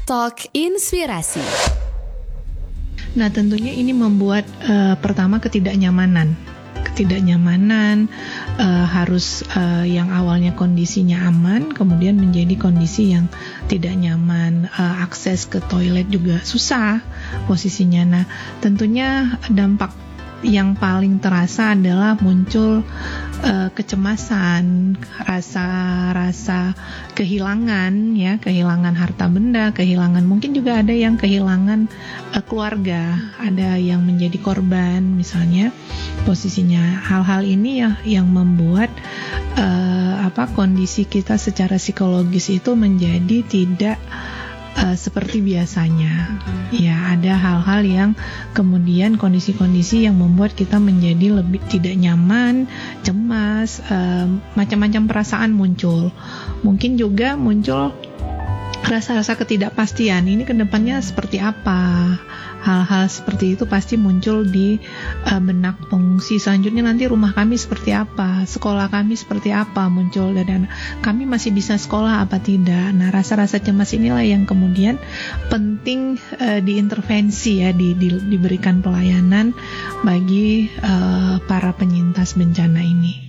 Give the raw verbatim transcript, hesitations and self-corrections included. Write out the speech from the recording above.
Talk Inspirasi. Nah, tentunya ini membuat uh, pertama ketidaknyamanan. Ketidaknyamanan uh, harus uh, yang awalnya kondisinya aman, kemudian menjadi kondisi yang tidak nyaman. Uh, akses ke toilet juga susah posisinya. Nah, tentunya dampak yang paling terasa adalah muncul uh, kecemasan, rasa-rasa kehilangan, ya, kehilangan harta benda, kehilangan mungkin juga ada yang kehilangan uh, keluarga, ada yang menjadi korban misalnya posisinya. Hal-hal ini ya yang membuat uh, apa kondisi kita secara psikologis itu menjadi tidak Uh, seperti biasanya. Okay. Ya, ada hal-hal yang kemudian kondisi-kondisi yang membuat kita menjadi lebih tidak nyaman, cemas, uh, macam-macam perasaan muncul. Mungkin juga muncul rasa-rasa ketidakpastian. Ini kedepannya seperti apa? Hal-hal seperti itu pasti muncul di uh, benak pengungsi. Selanjutnya nanti rumah kami seperti apa, sekolah kami seperti apa muncul, dan kami masih bisa sekolah apa tidak. Nah, rasa-rasa cemas inilah yang kemudian penting uh, diintervensi, ya, di, di, diberikan pelayanan bagi uh, para penyintas bencana ini.